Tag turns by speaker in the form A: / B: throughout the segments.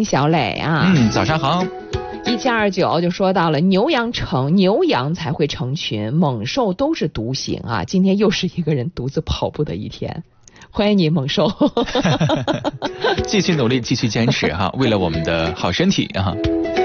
A: 迎小磊啊。
B: 早上好。
A: 1729就说到了牛羊才会成群，猛兽都是独行啊。今天又是一个人独自跑步的一天，欢迎你猛兽。
B: 继续努力，继续坚持哈，为了我们的好身体哈。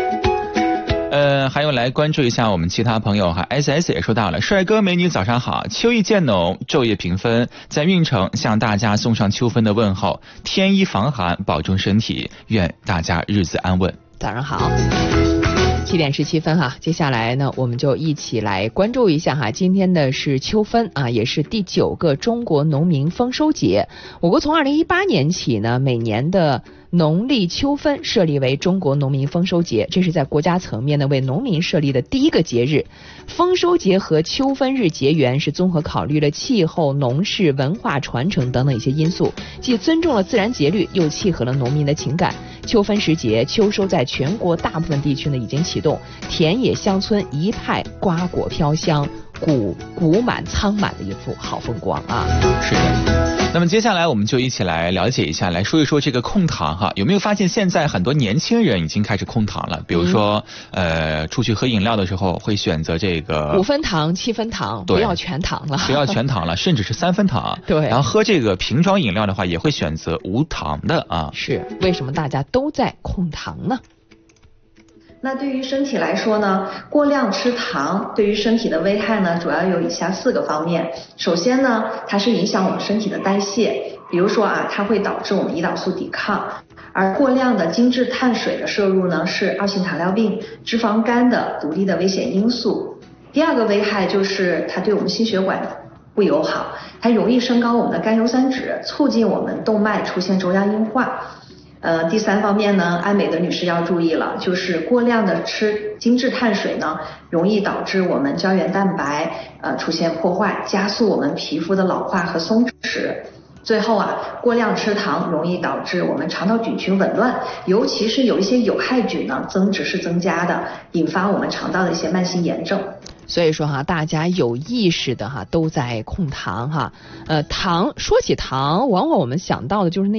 B: 还有来关注一下我们其他朋友哈 ，SS 也说到了，帅哥美女早上好，秋意渐浓，昼夜平分，在运城向大家送上秋分的问候，添衣防寒，保重身体，愿大家日子安稳。
A: 早上好。7点17分哈，接下来呢，我们就一起来关注一下哈。今天的是秋分啊，也是第9个中国农民丰收节。我国从2018年起呢，每年的农历秋分设立为中国农民丰收节，这是在国家层面呢为农民设立的第一个节日。丰收节和秋分日结缘是综合考虑了气候、农事、文化传承等等一些因素，既尊重了自然节律，又契合了农民的情感。秋分时节，秋收在全国大部分地区呢已经启动，田野乡村一派瓜果飘香，谷满仓满的一幅好风光啊！
B: 是的。那么接下来我们就一起来了解一下，来说一说这个控糖哈。有没有发现现在很多年轻人已经开始控糖了？比如说，出去喝饮料的时候会选择这个
A: 5分糖、7分糖，不要全糖了，
B: 不要全糖了，甚至是3分糖。
A: 对。
B: 然后喝这个瓶装饮料的话，也会选择无糖的啊。
A: 是，为什么大家都在控糖呢？
C: 那对于身体来说呢，过量吃糖对于身体的危害呢，主要有以下4个方面。首先呢，它是影响我们身体的代谢，比如说啊，它会导致我们胰岛素抵抗。而过量的精致碳水的摄入呢，是2型糖尿病、脂肪肝的独立的危险因素。第2个危害就是它对我们心血管不友好，它容易升高我们的甘油三酯，促进我们动脉出现轴样硬化。第3方面呢，爱美的女士要注意了，就是过量的吃精致碳水呢，容易导致我们胶原蛋白出现破坏，加速我们皮肤的老化和松弛。最后啊，过量吃糖容易导致我们肠道菌群紊乱，尤其是有一些有害菌呢，增殖是增加的，引发我们肠道的一些慢性炎症。
A: 所以说哈，大家有意识的哈都在控糖哈。糖，说起糖，往往我们想到的就是那